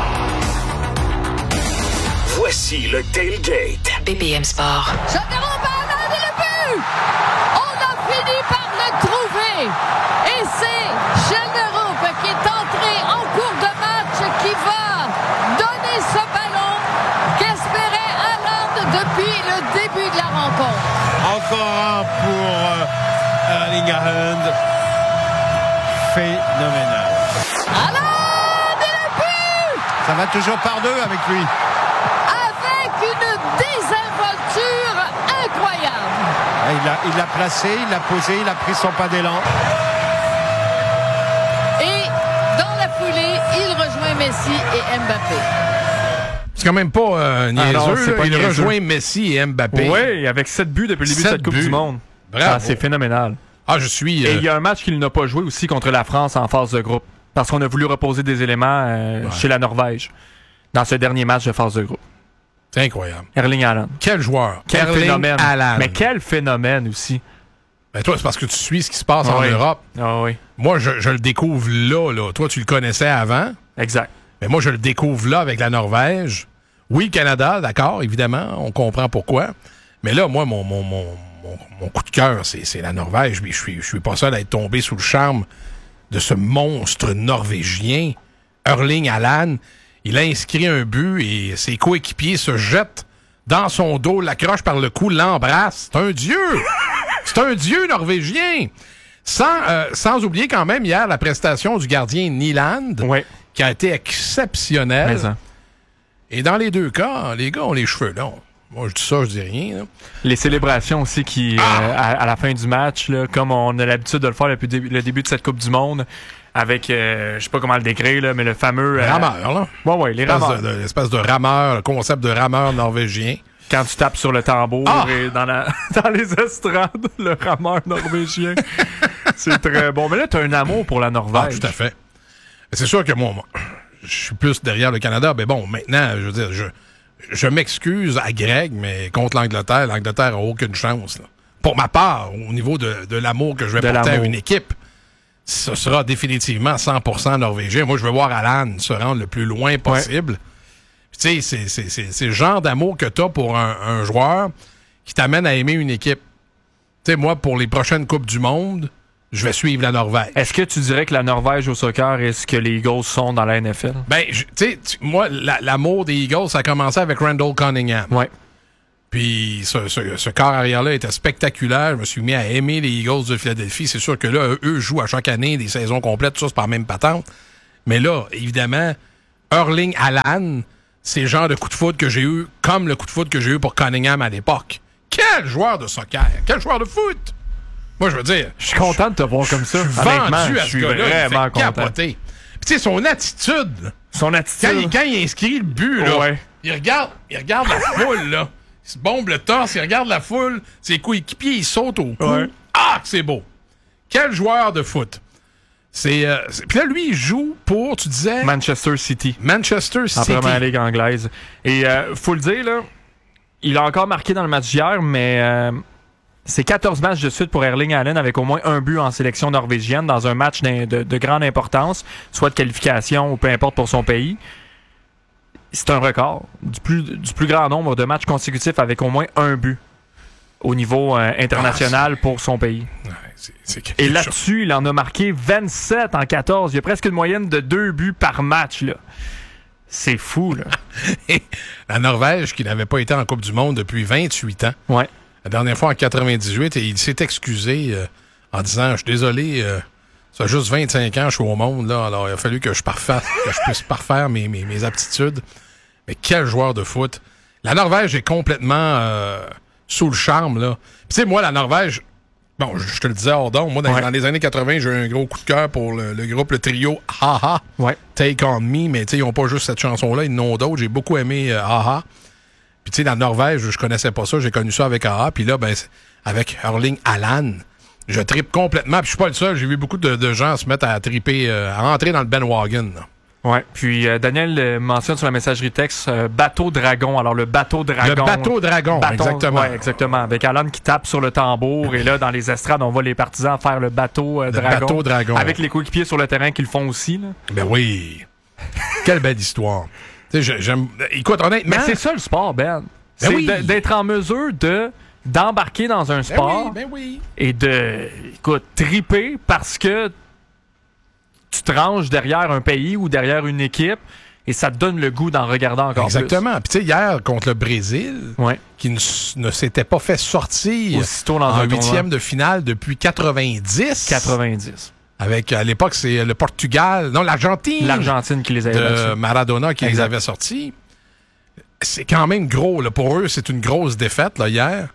Voici le tailgate. BPM Sport. Châteauroux par Alain et le but! On a fini par le trouver! Et c'est Châteauroux qui est entré en cours de match qui va donner ce ballon qu'espérait Alain depuis le début de la rencontre. Encore un pour Erling Haaland. Phénoménal. Alain et le but! Ça va toujours par deux avec lui. Avec une désinvolture incroyable. Il l'a placé, il l'a posé, il a pris son pas d'élan. Et dans la foulée, il rejoint Messi et Mbappé. C'est quand même pas niaiseux. Il rejoint Messi et Mbappé. Oui, avec 7 buts depuis le début de cette Coupe du Monde. Bravo. Ah, c'est phénoménal. Ah, je suis... Et il y a un match qu'il n'a pas joué aussi contre la France en phase de groupe. Parce qu'on a voulu reposer des éléments chez la Norvège dans ce dernier match de phase de groupe. C'est incroyable. Erling Haaland. Quel joueur. Quel Erling phénomène. Haaland. Mais quel phénomène aussi. Ben toi, c'est parce que tu suis ce qui se passe en Europe. Ah oui. Moi, je le découvre là. Toi, tu le connaissais avant. Exact. Mais moi, je le découvre là avec la Norvège. Oui, le Canada, d'accord, évidemment, on comprend pourquoi. Mais là, moi, mon coup de cœur, c'est la Norvège. Mais je suis pas seul à être tombé sous le charme de ce monstre norvégien, Erling Haaland. Il a inscrit un but et ses coéquipiers se jettent dans son dos, l'accrochent par le cou, l'embrassent. C'est un dieu! C'est un dieu norvégien! Sans oublier quand même hier la prestation du gardien Nyland, qui a été exceptionnelle. Et dans les deux cas, les gars ont les cheveux longs. Moi, je dis ça, je dis rien. Là. Les célébrations aussi qui, à la fin du match, là, comme on a l'habitude de le faire depuis le début de cette Coupe du Monde, avec, je sais pas comment le décrire, là, mais le fameux... rameur, là. Ouais, les rameurs. L'espèce de rameur, le concept de rameur norvégien. Quand tu tapes sur le tambour et dans les estrades, le rameur norvégien. C'est très bon. Mais là, t'as un amour pour la Norvège. Ah, tout à fait. C'est sûr que moi, je suis plus derrière le Canada. Mais bon, maintenant, je veux dire, je m'excuse à Greg, mais contre l'Angleterre a aucune chance. Là. Pour ma part, au niveau de l'amour que je vais porter à une équipe, ce sera définitivement 100% norvégien. Moi, je veux voir Haaland se rendre le plus loin possible. Ouais. Tu sais, c'est le genre d'amour que t'as pour un joueur qui t'amène à aimer une équipe. Tu sais, moi, pour les prochaines Coupes du Monde, je vais suivre la Norvège. Est-ce que tu dirais que la Norvège au soccer est ce que les Eagles sont dans la NFL? Ben, tu sais, moi, l'amour des Eagles, ça a commencé avec Randall Cunningham. Ouais. Puis ce corps arrière-là était spectaculaire. Je me suis mis à aimer les Eagles de Philadelphie. C'est sûr que là, eux jouent à chaque année des saisons complètes. Tout ça, c'est pas la même patente. Mais là, évidemment, Erling Haaland, c'est le genre de coup de foudre que j'ai eu, comme le coup de foudre que j'ai eu pour Cunningham à l'époque. Quel joueur de soccer! Quel joueur de foot! Moi, je veux dire... Je suis content de te voir comme ça. Je suis vendu à ce gars-là. Vraiment il fait capoter. Puis tu sais, son attitude... Quand il inscrit le but, là, il regarde la foule, là. Il se bombe le torse, il regarde la foule, ses coéquipiers, ils sautent au cou. Ouais. Ah, c'est beau! Quel joueur de foot! Puis là, lui, il joue pour, tu disais... Manchester City. En Première Ligue anglaise. Et faut le dire, là, il a encore marqué dans le match d'hier, mais c'est 14 matchs de suite pour Erling Haaland avec au moins un but en sélection norvégienne dans un match de grande importance, soit de qualification ou peu importe pour son pays. C'est un record du plus grand nombre de matchs consécutifs avec au moins un but au niveau international pour son pays. Et là-dessus, il en a marqué 27 en 14. Il y a presque une moyenne de 2 buts par match, là. C'est fou, là. La Norvège, qui n'avait pas été en Coupe du Monde depuis 28 ans. Ouais. La dernière fois en 98, et il s'est excusé en disant « Je suis désolé, ça fait juste 25 ans que je suis au monde, là, alors il a fallu que je puisse parfaire mes aptitudes. » Mais quel joueur de foot! La Norvège est complètement sous le charme, là. Tu sais, moi, la Norvège, bon, je te le disais hors d'onde, moi, dans les années 80, j'ai eu un gros coup de cœur pour le groupe, le trio Ha-Ha, Take On Me, mais tu sais, ils n'ont pas juste cette chanson-là, ils en ont d'autres. J'ai beaucoup aimé Ha-Ha. Puis tu sais, la Norvège, je connaissais pas ça, j'ai connu ça avec Ha-Ha, puis là, ben, avec Erling Haaland, je trippe complètement, puis je suis pas le seul, j'ai vu beaucoup de gens se mettre à tripper, à rentrer dans le bandwagon, là. Ouais, puis Daniel mentionne sur la messagerie texte bateau dragon. Alors le bateau dragon. Le bateau dragon, exactement. Ouais, exactement. Avec Alan qui tape sur le tambour et là dans les estrades, on voit les partisans faire le bateau dragon. Le bateau dragon. Avec les coéquipiers sur le terrain qui le font aussi. Là. Ben oui. Quelle belle histoire. Tu sais, j'aime. Écoute, honnêtement. Mais c'est ça le sport, Ben. C'est d'être en mesure d'embarquer dans un sport et de, écoute, triper parce que tu te ranges derrière un pays ou derrière une équipe et ça te donne le goût d'en regarder encore plus. Exactement. Puis tu sais, hier, contre le Brésil, qui ne s'était pas fait sortir aussitôt dans en huitième de finale depuis 90. Avec, à l'époque, c'est le Portugal, non, l'Argentine. L'Argentine qui les avait battus. De Maradona qui les avait sortis. C'est quand même gros, là. Pour eux, c'est une grosse défaite, là, hier.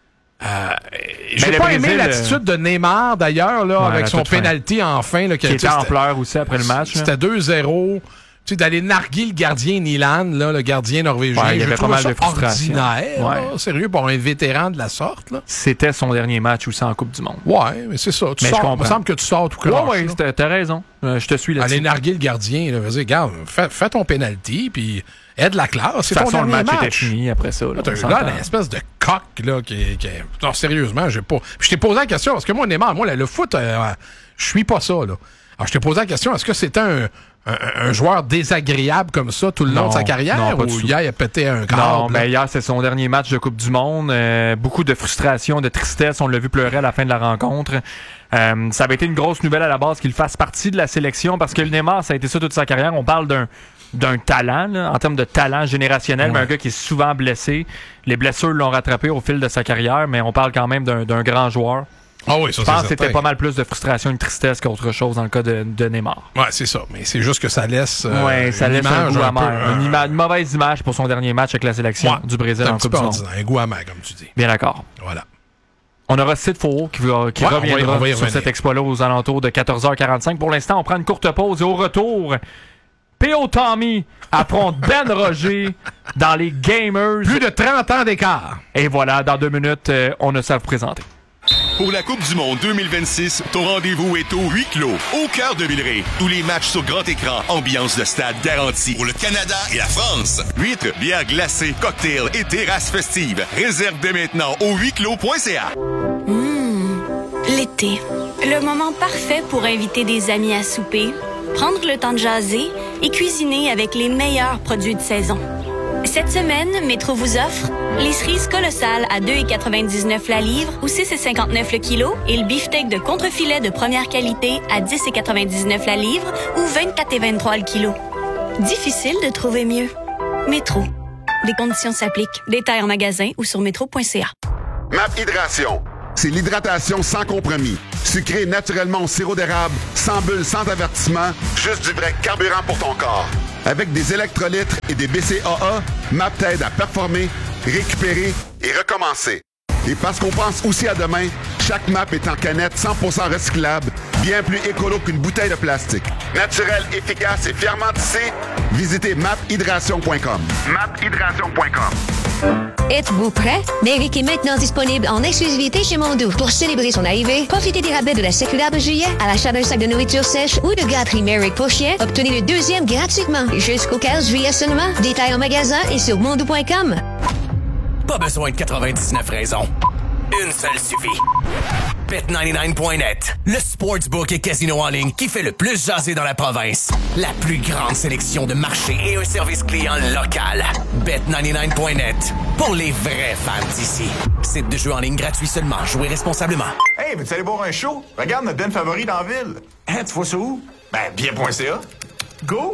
J'ai pas aimé l'attitude de Neymar d'ailleurs là, avec son penalty en fin là, qui était en pleurs aussi après le match. C'était 2-0. Tu sais, d'aller narguer le gardien Nyland, là, le gardien norvégien. Il y avait pas mal de frustration. Ordinaire, là, sérieux, pour un vétéran de la sorte. Là. C'était son dernier match aussi en Coupe du Monde. Ouais, mais c'est ça. Il me semble que tu sors tout croche. Ouais, t'as raison. Je te suis là-dessus. Aller narguer le gardien, là, vas-y, regarde, fais ton penalty, puis aide la classe. C'est de toute façon, ton le match était fini après ça. Là, une espèce de coq, là, qui non, sérieusement, j'ai pas. Puis je t'ai posé la question, parce que moi, Neymar, le foot, je suis pas ça, là. Alors, je t'ai posé la question, est-ce que c'était un joueur désagréable comme ça tout le long de sa carrière, ou hier, il a pété un câble? Non, mais hier, c'est son dernier match de Coupe du Monde. Beaucoup de frustration, de tristesse. On l'a vu pleurer à la fin de la rencontre. Ça avait été une grosse nouvelle à la base qu'il fasse partie de la sélection, parce que le Neymar, ça a été ça toute sa carrière. On parle d'un talent, là, en termes de talent générationnel, mais un gars qui est souvent blessé. Les blessures l'ont rattrapé au fil de sa carrière, mais on parle quand même d'un grand joueur. Ah oui, ça, je pense que c'était pas mal plus de frustration et de tristesse qu'autre chose dans le cas de Neymar. Ouais, c'est ça. Mais c'est juste que ça laisse, ça laisse un goût amer. Une mauvaise image pour son dernier match avec la sélection du Brésil en Coupe du Monde. Un goût amer, comme tu dis. Bien d'accord. Voilà. On aura Sid Faux qui reviendra sur cet exploit-là aux alentours de 14h45. Pour l'instant, on prend une courte pause et au retour, P.O. Tommy affronte Ben Roger dans les Gamers. Plus de 30 ans d'écart. Et voilà, dans 2 minutes, on ne sait vous présenter. Pour la Coupe du Monde 2026, ton rendez-vous est au huis clos, au cœur de Villeray. Tous les matchs sur grand écran, ambiance de stade garantie. Pour le Canada et la France. Huîtres, bières glacées, cocktails et terrasses festives. Réserve dès maintenant au huisclos.ca. L'été. Le moment parfait pour inviter des amis à souper, prendre le temps de jaser et cuisiner avec les meilleurs produits de saison. Cette semaine, Métro vous offre les cerises colossales à 2,99 la livre ou 6,59 le kilo et le beefsteak de contrefilet de première qualité à 10,99 la livre ou 24,23 le kilo. Difficile de trouver mieux. Métro. Des conditions s'appliquent. Détails en magasin ou sur métro.ca. MAP Hydration. C'est l'hydratation sans compromis. Sucré naturellement au sirop d'érable, sans bulles, sans avertissement, juste du vrai carburant pour ton corps. Avec des électrolytes et des BCAA, MAP t'aide à performer, récupérer et recommencer. Et parce qu'on pense aussi à demain, chaque MAP est en canette 100% recyclable, bien plus écolo qu'une bouteille de plastique. Naturel, efficace et fièrement tissé, visitez maphydration.com. maphydration.com. Êtes-vous prêt? Méric est maintenant disponible en exclusivité chez Mondou. Pour célébrer son arrivée, profitez des rabais de la circulaire de juillet. À l'achat d'un sac de nourriture sèche ou de gâterie Méric pour chien, obtenez le 2e gratuitement. Jusqu'au 15 juillet seulement. Détails en magasin et sur mondou.com. Pas besoin de 99 raisons. Une seule suffit. Bet99.net, le sportsbook et casino en ligne qui fait le plus jaser dans la province. La plus grande sélection de marchés et un service client local. Bet99.net, pour les vrais fans d'ici. Site de jeu en ligne gratuit seulement. Jouez responsablement. Hey, veux-tu aller boire un show? Regarde notre den favori dans la ville. Hein, tu vois ça où? Ben, bien.ca. Go!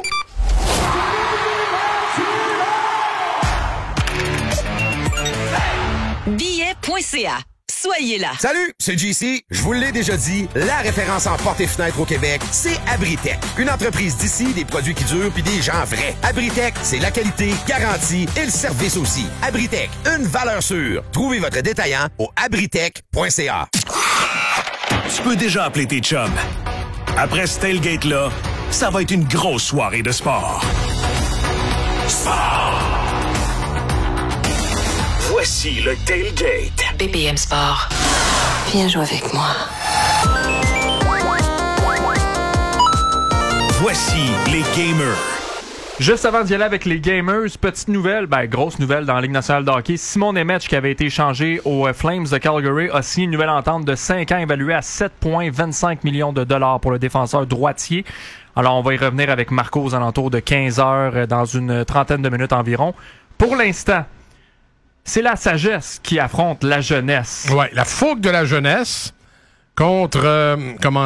Billet.ca. soyez là. Salut, c'est JC. Je vous l'ai déjà dit, la référence en portes et fenêtres au Québec, c'est Abritech. Une entreprise d'ici, des produits qui durent puis des gens vrais. Abritech, c'est la qualité, garantie et le service aussi. Abritech, une valeur sûre. Trouvez votre détaillant au abritech.ca. Tu peux déjà appeler tes chums. Après ce tailgate-là, ça va être une grosse soirée de sport. Sport! Voici le tailgate. BPM Sport. Viens jouer avec moi. Voici les gamers. Juste avant d'y aller avec les gamers, petite nouvelle, grosse nouvelle dans la Ligue nationale de hockey. Simon Nemec, qui avait été échangé aux Flames de Calgary, a signé une nouvelle entente de 5 ans évaluée à 7,25 millions de dollars pour le défenseur droitier. Alors, on va y revenir avec Marco aux alentours de 15 heures dans une trentaine de minutes environ. Pour l'instant, c'est la sagesse qui affronte la jeunesse. Ouais, la fougue de la jeunesse contre,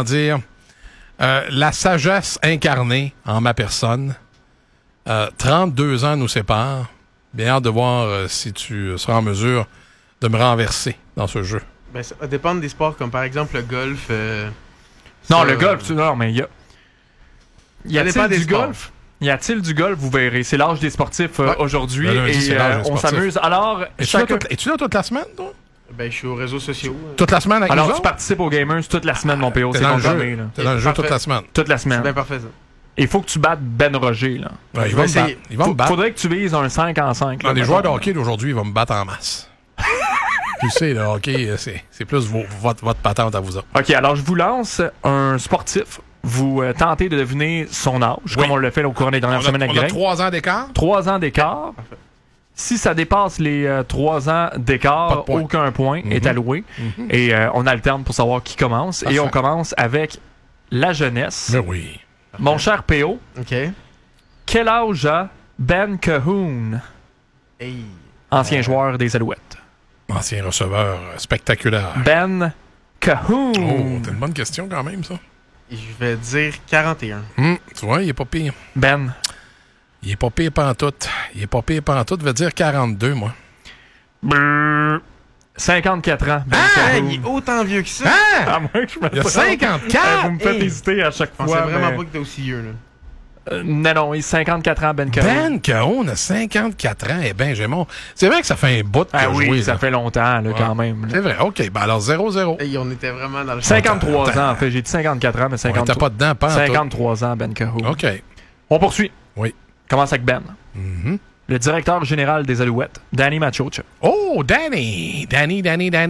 la sagesse incarnée en ma personne. 32 ans nous séparent. Bien hâte de voir si tu seras en mesure de me renverser dans ce jeu. Ben, ça va dépendre des sports, comme par exemple le golf. Non, le golf, non, mais il y a... Y a-t-il du sports. golf? Y a-t-il du golf? Vous verrez. C'est l'âge des sportifs aujourd'hui et on s'amuse. Alors, es-tu là toute la semaine, toi? Ben, je suis aux réseaux sociaux. Toute la semaine avec nous Alors, tu autres? participes aux Gamers toute la semaine, mon PO. T'es C'est dans le jeu. confirmé, là. T'es dans le jeu toute la semaine. Toute la semaine. C'est bien parfait, ça. Il faut que tu battes Ben Roger, là. Ouais, il va me battre. Faudrait que tu vises un 5 en 5. Les joueurs de hockey d'aujourd'hui, ils vont me battre en masse. Tu sais, le hockey, c'est plus votre patente à vous autres. OK, alors je vous lance un sportif. Vous tentez de deviner son âge, comme on l'a fait au cours des dernières semaines avec Greg. 3 ans d'écart? 3 ans d'écart. Si ça dépasse les 3 ans d'écart, aucun point est alloué. Et on alterne pour savoir qui commence. Et on commence avec la jeunesse. Mais oui. Mon cher PO, OK. Quel âge a Ben Cahoon, ancien joueur des Alouettes? Ancien receveur spectaculaire. Ben Cahoon. Oh, c'est une bonne question quand même, ça. Je vais dire 41. Tu vois, il est pas pire. Ben. Il est pas pire pantoute. Il est pas pire pantoute. Je vais dire 42, moi. Brrr. 54 ans. Ben il est autant vieux que ça. À moins que je me Il a 54! Vous me faites hésiter à chaque Je fois. pensais vraiment pas que t'es aussi vieux, là. Non, il a 54 ans, Ben Cahoon. Ben Cahoon a 54 ans. Eh bien, c'est vrai que ça fait un bout qu'il a joué. Oui, ça là. fait longtemps, là, quand même. Là. C'est vrai. OK, ben alors 0-0. Et on était vraiment dans le 53 ans, en fait. J'ai dit 54 ans, mais 53. On était pas dedans, pas en 53 ans, Ben Cahoon. OK. On poursuit. Oui. Commence avec Ben. Le directeur général des Alouettes, Danny Machocha. Oh, Danny. Danny.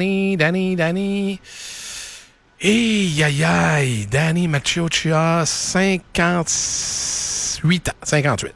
Aïe. Danny Machocha, 58 ans. 58.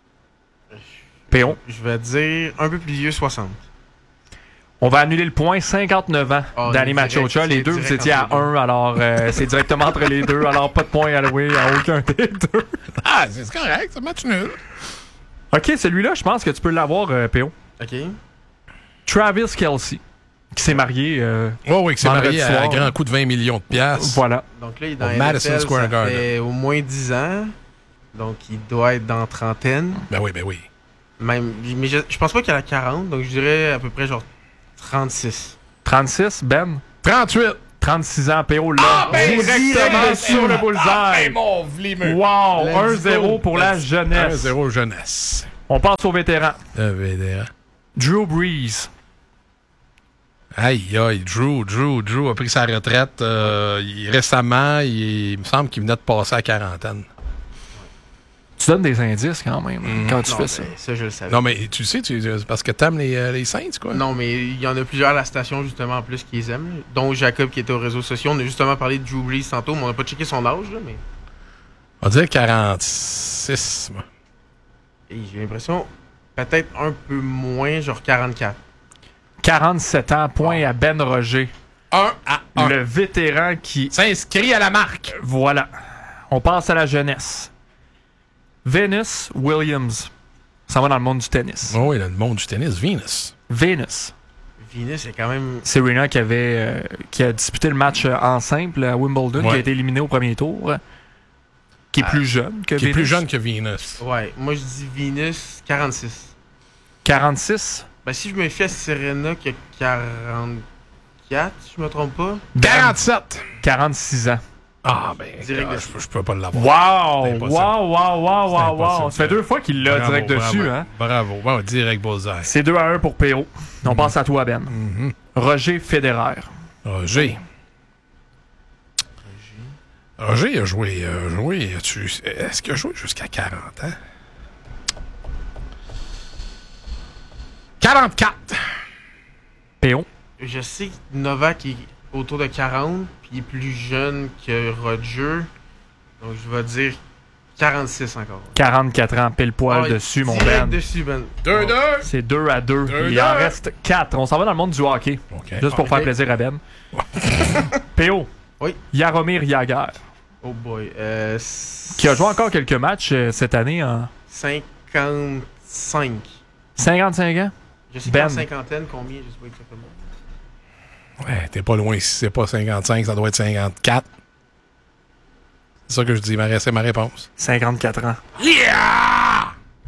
Péon. Je vais dire un peu plus vieux, 60. On va annuler le point, 59 ans, Danny Machocha. Les deux, vous étiez à 1, alors c'est directement entre les deux. Alors, pas de point alloué à aucun des deux. Ah, c'est correct, c'est match nul. OK, celui-là, je pense que tu peux l'avoir, PO. OK. Travis Kelce, qui s'est marié. Oui, qui s'est marié à un grand coup de 20 millions de piastres. Voilà. Donc là, il est dans Madison NFL, Square ça Garden. fait au moins 10 ans. Donc, il doit être dans trentaine. Ben oui. Même, mais je pense pas qu'il a 40, donc je dirais à peu près genre 36. 36, Ben? 38. 36 ans, PO, là. Directement sur le bullseye. Mon vlimeux. Wow, 1-0 pour la jeunesse. 1-0 jeunesse. On passe aux vétérans. Le vétéran. Drew Brees. Aïe, Drew a pris sa retraite récemment. Il me semble qu'il venait de passer à la quarantaine. Tu donnes des indices quand même quand tu fais ça. Ça, je le savais. Non, mais tu sais, c'est parce que t'aimes les Saints, quoi. Non, mais il y en a plusieurs à la station, justement, en plus, qui les aiment. Dont Jacob, qui était aux réseaux sociaux. On a justement parlé de Drew Brees tantôt, mais on n'a pas checké son âge, là, mais... On va dire 46, moi. Et j'ai l'impression, peut-être un peu moins, genre 44. 47 ans, point à Ben Roger. 1 à 1. Le vétéran qui s'inscrit à la marque. Voilà. On passe à la jeunesse. Venus Williams. Ça va dans le monde du tennis. Oh oui, dans le monde du tennis. Venus. Venus est quand même... Serena qui a disputé le match en simple à Wimbledon, qui a été éliminé au premier tour. Qui est plus jeune que Venus. Qui est plus jeune que Venus. Ouais, moi je dis Venus 46. 46? Ben si je me fie à Serena qui a si je me trompe pas. 47. 46 ans. Ah, ben, Direct je peux pas l'avoir. Wow. Ça fait 2 fois qu'il l'a direct dessus. Hein? Bravo. Bon, direct bullseye. C'est 2-1 pour PO. On passe à toi, Ben. Roger Federer. Roger a joué. Est-ce qu'il a joué jusqu'à 40 ans? 44. PO. Je sais que Novak est autour de 40, puis il est plus jeune que Roger. Donc, je vais dire 46 encore. 44 ans, pile poil dessus, mon Ben. Dessus, Ben. 2-2. C'est 2-2. Il en reste 4. On s'en va dans le monde du hockey. Juste pour faire plaisir à Ben. PO. Oui. Jaromir Jagr. Oh boy. Qui a joué encore quelques matchs cette année en... 55. 55 ans? Je sais Ben. qu'en cinquantaine, combien? Je sais pas exactement. Ouais, t'es pas loin. Si c'est pas 55, ça doit être 54. C'est ça que je dis. C'est ma réponse. 54 ans. Yeah!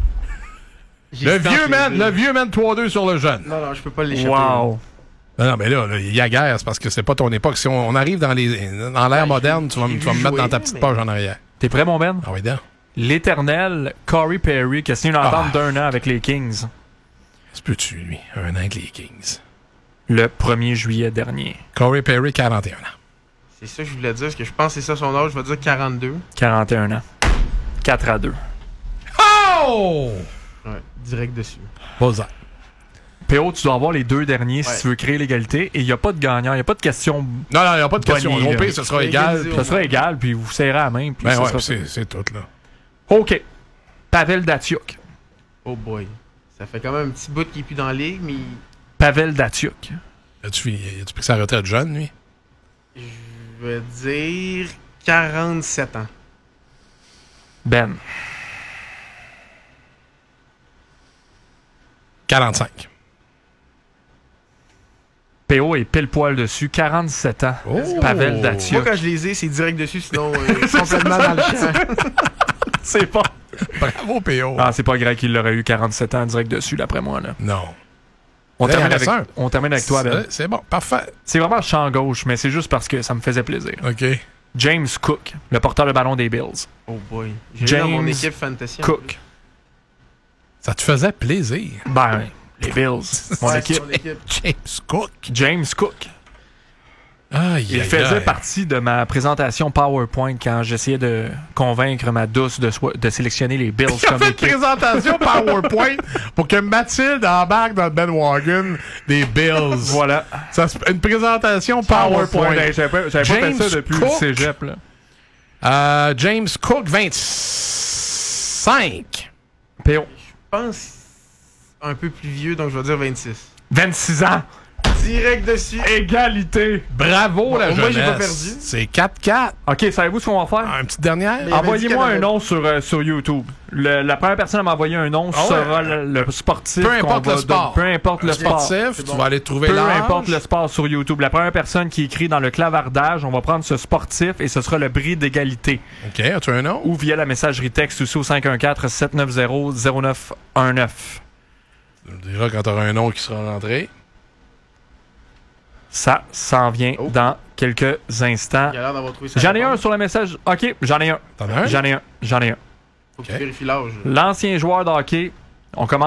Le vieux man 3-2 sur le jeune. Non, je peux pas l'échapper. Wow. Non, mais là, Jagr, c'est parce que c'est pas ton époque. Si on arrive dans l'ère moderne, tu vas me mettre dans ta petite page en arrière. T'es prêt, mon Ben? Ah oui, d'accord. L'éternel Corey Perry qui a signé une entente d'1 an avec les Kings. Se peut-tu, lui? 1 an avec les Kings. Le 1er juillet dernier. Corey Perry, 41 ans. C'est ça que je voulais dire, parce que je pense que c'est ça son âge. Je vais dire 42. 41 ans. 4-2. Oh! Ouais, direct dessus. Bullseye. PO, tu dois avoir les 2 derniers si tu veux créer l'égalité. Et il n'y a pas de gagnant, il n'y a pas de question. Non, il n'y a pas de question. Au pire, ce sera égal. Ce sera égal, puis vous serrez la main. Puis c'est tout, là. OK. Pavel Datsyuk. Oh boy. Ça fait quand même un petit bout qu'il n'est plus dans la ligue, mais... Pavel Datsyuk. As-tu pris sa retraite jeune, lui? Je vais dire 47 ans. Ben. 45. PO est pile poil dessus, 47 ans. Oh. Pavel Datsyuk. Moi, quand je les ai, c'est direct dessus, sinon complètement dans le champ. C'est pas... Bravo, PO. Ah, c'est pas Greg qui l'aurait eu 47 ans direct dessus, d'après moi. Là. Non. On termine avec toi, Ben. C'est bon, parfait. C'est vraiment champ gauche, mais c'est juste parce que ça me faisait plaisir. OK. James Cook, le porteur de ballon des Bills. Oh boy. J'ai James dans mon équipe fantasy. Cook. Ça te faisait plaisir? Ben, les Bills. Mon équipe. James Cook. James Cook. Il faisait partie de ma présentation PowerPoint quand j'essayais de convaincre ma douce de sélectionner les Bills comme équipe. Une présentation PowerPoint pour que Mathilde embarque dans le bandwagon des Bills. Voilà. Une présentation PowerPoint. J'avais pas fait ça depuis le cégep. Là. James Cook, 25. PO. Je pense un peu plus vieux, donc je vais dire 26. 26 ans. Direct dessus. Égalité. Bravo, la jeunesse. Moi, j'ai pas perdu. C'est 4-4. OK, savez-vous ce qu'on va faire? Une petite dernière? Envoyez-moi un nom sur YouTube. La première personne à m'envoyer un nom sera le sportif. Peu importe le sport. Peu importe le sport. Sportif, tu vas aller trouver l'âge. Peu importe le sport sur YouTube. La première personne qui écrit dans le clavardage, on va prendre ce sportif et ce sera le bris d'égalité. OK, as-tu un nom? Ou via la messagerie texte aussi au 514-790-0919. Tu me diras quand tu auras un nom qui sera rentré. Ça s'en vient dans quelques instants. Il a l'air d'avoir trouvé ça. J'en ai un sur le message. OK, j'en ai un. T'en as un? J'en ai un. Faut que tu vérifies l'âge. L'ancien joueur de hockey, on commence